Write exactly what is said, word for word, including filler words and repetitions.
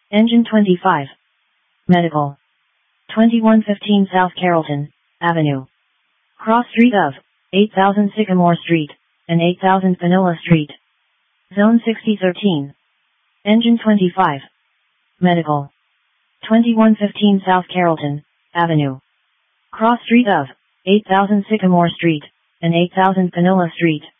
Engine twenty-five. Medical. twenty-one fifteen South Carrollton Avenue. Cross street of eight thousand Sycamore Street and eight thousand Panola Street. Zone sixty thirteen. Engine twenty-five. Medical. twenty-one fifteen South Carrollton Avenue. Cross street of eight thousand Sycamore Street and eight thousand Panola Street.